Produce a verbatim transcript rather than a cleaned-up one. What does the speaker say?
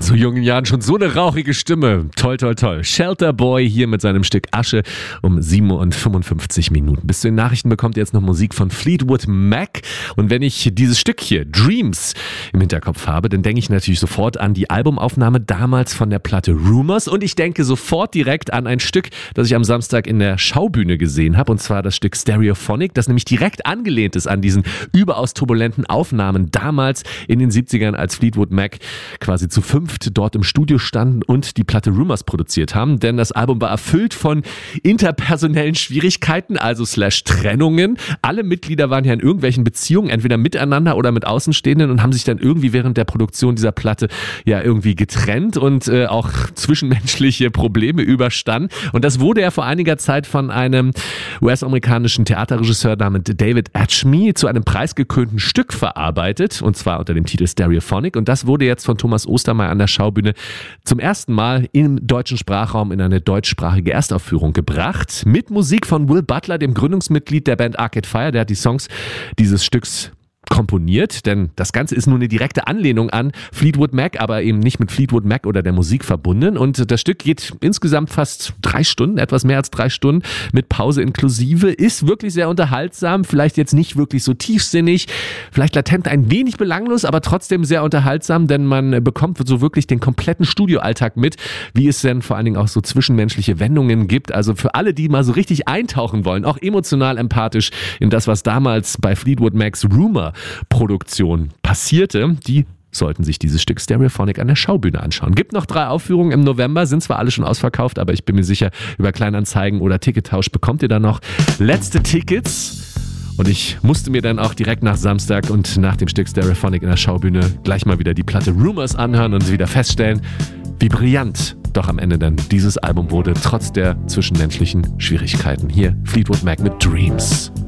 so jungen Jahren schon so eine rauchige Stimme. Toll, toll, toll. Shelter Boy hier mit seinem Stück Asche um sieben Uhr fünfundfünfzig Minuten. Bis zu den Nachrichten bekommt ihr jetzt noch Musik von Fleetwood Mac. Und wenn ich dieses Stück hier, Dreams, im Hinterkopf habe, dann denke ich natürlich sofort an die Albumaufnahme damals von der Platte Rumors. Und ich denke sofort direkt an ein Stück, das ich am Samstag in der Schaubühne gesehen habe. Und zwar das Stück Stereophonic, das nämlich direkt angelehnt ist an diesen überaus turbulenten Aufnahmen damals in den siebzigern, als Fleetwood Mac quasi zu fünft dort im Studio standen und die Platte Rumors produziert haben. Denn das Album war erfüllt von interpersonellen Schwierigkeiten, also slash Trennungen. Alle Mitglieder waren ja in irgendwelchen Beziehungen, entweder miteinander oder mit Außenstehenden, und haben sich dann irgendwie während der Produktion dieser Platte ja irgendwie getrennt und äh, auch zwischenmenschliche Probleme überstanden. Und das wurde ja vor einiger Zeit von einem U S-amerikanischen Theaterregisseur namens David Atchme zu einem preisgekrönten Stück verarbeitet, und zwar unter dem Titel Stereophonic. Und das wurde jetzt von Thomas Ostermeier an der Schaubühne zum ersten Mal im deutschen Sprachraum in eine deutschsprachige Erstaufführung gebracht. Mit Musik von Will Butler, dem Gründungsmitglied der Band Arcade Fire. Der hat die Songs dieses Stücks komponiert, denn das Ganze ist nur eine direkte Anlehnung an Fleetwood Mac, aber eben nicht mit Fleetwood Mac oder der Musik verbunden. Und das Stück geht insgesamt fast drei Stunden, etwas mehr als drei Stunden mit Pause inklusive, ist wirklich sehr unterhaltsam, vielleicht jetzt nicht wirklich so tiefsinnig, vielleicht latent ein wenig belanglos, aber trotzdem sehr unterhaltsam, denn man bekommt so wirklich den kompletten Studioalltag mit, wie es denn vor allen Dingen auch so zwischenmenschliche Wendungen gibt. Also für alle, die mal so richtig eintauchen wollen, auch emotional empathisch in das, was damals bei Fleetwood Macs Rumor Produktion passierte, die sollten sich dieses Stück Stereophonic an der Schaubühne anschauen. Gibt noch drei Aufführungen im November, sind zwar alle schon ausverkauft, aber ich bin mir sicher, über Kleinanzeigen oder Tickettausch bekommt ihr da noch letzte Tickets. Und ich musste mir dann auch direkt nach Samstag und nach dem Stück Stereophonic in der Schaubühne gleich mal wieder die Platte Rumors anhören und wieder feststellen, wie brillant doch am Ende dann dieses Album wurde, trotz der zwischenmenschlichen Schwierigkeiten. Hier Fleetwood Mac mit Dreams.